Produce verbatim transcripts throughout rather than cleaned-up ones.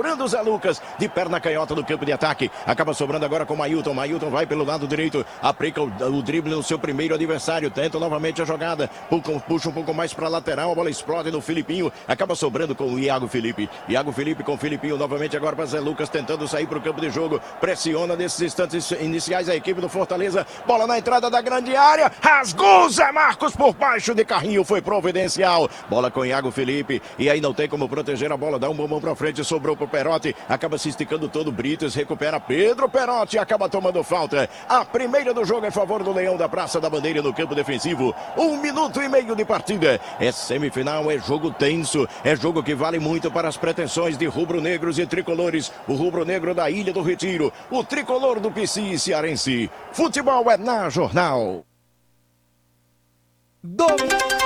restaurando o Zé Lucas, de perna canhota no campo de ataque, acaba sobrando agora com o Mailton, Mailton vai pelo lado direito, aplica o, o drible no seu primeiro adversário, tenta novamente a jogada, puxa um pouco mais para a lateral, a bola explode no Filipinho, acaba sobrando com o Iago Felipe, Iago Felipe com o Filipinho, novamente agora para Zé Lucas, tentando sair para o campo de jogo, pressiona nesses instantes iniciais a equipe do Fortaleza, bola na entrada da grande área, rasgou Zé Marcos por baixo de carrinho, foi providencial, bola com o Iago Felipe, e aí não tem como proteger a bola, dá um bombom para frente, sobrou para o Perotti, acaba se esticando todo, Brites recupera Pedro Perotti, acaba tomando falta, a primeira do jogo em favor do Leão da Praça da Bandeira no campo defensivo, um minuto e meio de partida, é semifinal, é jogo tenso, é jogo que vale muito para as pretensões de rubro-negros e tricolores, o rubro-negro da Ilha do Retiro, o tricolor do P C e cearense, futebol é na Jornal. Dom...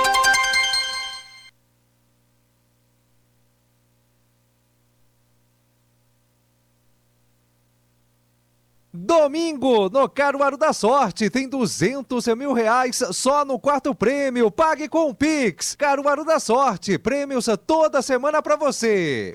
Domingo, no Caruaru da Sorte, tem duzentos mil reais só no quarto prêmio. Pague com o Pix. Caruaru da Sorte, prêmios toda semana pra você.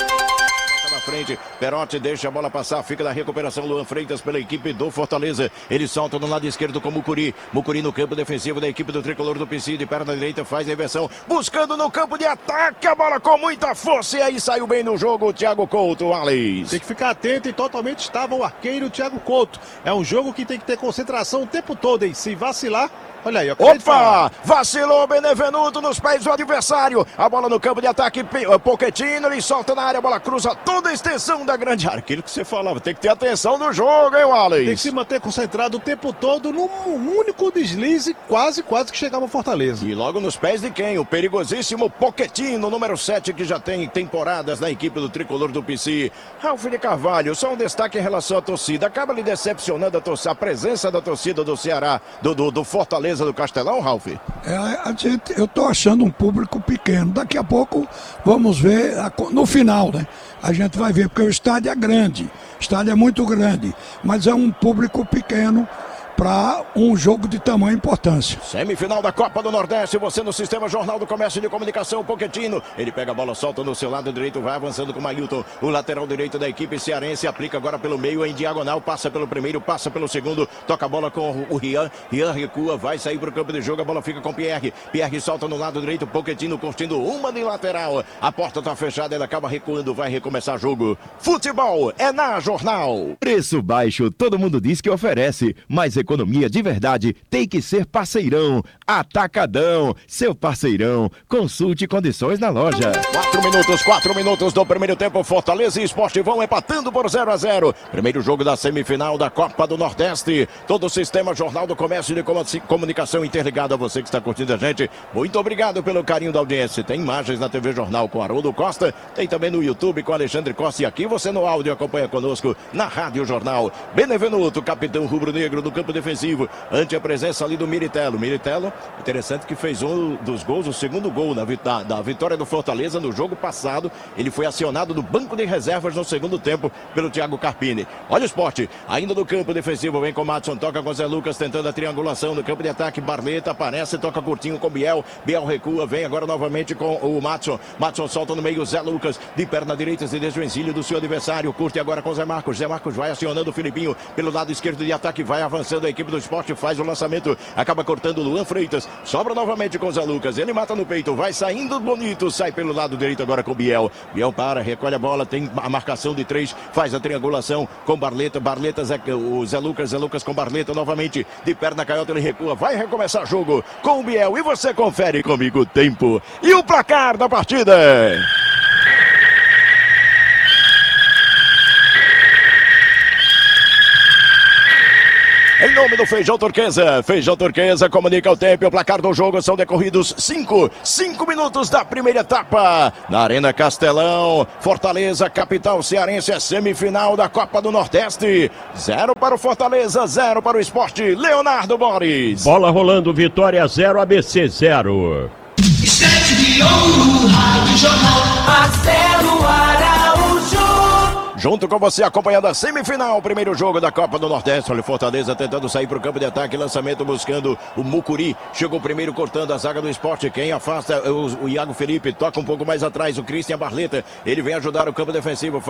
Na frente, Perotti deixa a bola passar, fica na recuperação Luan Freitas pela equipe do Fortaleza, ele solta no lado esquerdo com o Mucuri, Mucuri no campo defensivo da equipe do tricolor do P C, de perna direita faz a inversão, buscando no campo de ataque, a bola com muita força e aí saiu bem no jogo o Thiago Couto, Alex. Tem que ficar atento e totalmente estava o arqueiro Thiago Couto, é um jogo que tem que ter concentração o tempo todo, hein? Se vacilar, olha aí, eu opa, vacilou Benevenuto nos pés do adversário, a bola no campo de ataque, Pochettino, ele solta na área, a bola cruza toda a extensão da grande área, aquilo que você falava, tem que ter atenção no jogo, hein, Alex? Tem que se manter concentrado o tempo todo num único deslize, quase, quase que chegava ao Fortaleza. E logo nos pés de quem? O perigosíssimo Pochettino, número sete, que já tem temporadas na equipe do tricolor do P C. Ralf de Carvalho, só um destaque em relação à torcida, acaba lhe decepcionando a, torcida, a presença da torcida do Ceará, do, do, do Fortaleza do Castelão, Ralf? É, a gente, eu tô achando um público pequeno. Daqui a pouco vamos ver a, no final, né? A gente vai ver, porque o estádio é grande, o estádio é muito grande, mas é um público pequeno para um jogo de tamanha importância. Semifinal da Copa do Nordeste, você no Sistema Jornal do Comércio e de Comunicação, Pochettino, ele pega a bola, solta no seu lado direito, vai avançando com o Mailton, o lateral direito da equipe cearense, aplica agora pelo meio em diagonal, passa pelo primeiro, passa pelo segundo, toca a bola com o Rian, Rian recua, vai sair para o campo de jogo, a bola fica com o Pierre, Pierre solta no lado direito, Pochettino curtindo uma de lateral, a porta está fechada, ele acaba recuando, vai recomeçar o jogo. Futebol é na Jornal. Preço baixo, todo mundo diz que oferece, mas economia de verdade tem que ser Parceirão. Atacadão, seu parceirão. Consulte condições na loja. Quatro minutos, quatro minutos do primeiro tempo. Fortaleza e Sport vão empatando por zero a zero. Primeiro jogo da semifinal da Copa do Nordeste. Todo o Sistema Jornal do Comércio e de Comunicação interligado a você que está curtindo a gente. Muito obrigado pelo carinho da audiência. Tem imagens na T V Jornal com Haroldo Costa. Tem também no YouTube com Alexandre Costa. E aqui você no áudio acompanha conosco na Rádio Jornal. Benevenuto, capitão rubro-negro do campo defensivo, ante a presença ali do Militello. Militello, interessante que fez um dos gols, o segundo gol na, da, da vitória do Fortaleza no jogo passado. Ele foi acionado do banco de reservas no segundo tempo pelo Thiago Carpini. Olha o Sport, ainda no campo defensivo, vem com o Madson, toca com o Zé Lucas, tentando a triangulação no campo de ataque. Barleta aparece, toca curtinho com o Biel. Biel recua, vem agora novamente com o Madson. Madson solta no meio o Zé Lucas, de perna direita, se desvencilha do seu adversário. Curte agora com o Zé Marcos. Zé Marcos vai acionando o Filipinho pelo lado esquerdo de ataque, vai avançando a equipe do Sport, faz o lançamento, acaba cortando o Luan Freitas, sobra novamente com o Zé Lucas, ele mata no peito, vai saindo bonito, sai pelo lado direito agora com o Biel. Biel para, recolhe a bola, tem a marcação de três, faz a triangulação com Barleta, Barleta, Zé, o Zé Lucas, Zé Lucas com Barleta novamente, de perna canhota ele recua, vai recomeçar o jogo com o Biel e você confere comigo o tempo e o placar da partida. Em nome do Feijão Turquesa, Feijão Turquesa comunica o tempo e o placar do jogo. São decorridos cinco, cinco minutos da primeira etapa. Na Arena Castelão, Fortaleza, capital cearense, é semifinal da Copa do Nordeste. Zero para o Fortaleza, zero para o Sport. Leonardo Boris. Bola rolando, Vitória zero, A B C zero. Estete de ouro, Rádio Jornal, Marcelo Araújo. Junto com você, acompanhando a semifinal, primeiro jogo da Copa do Nordeste. Olha o Fortaleza tentando sair para o campo de ataque, lançamento buscando o Mucuri. Chegou primeiro cortando a zaga do Sport. Quem afasta é o, o Iago Felipe, toca um pouco mais atrás o Christian Barleta. Ele vem ajudar o campo defensivo.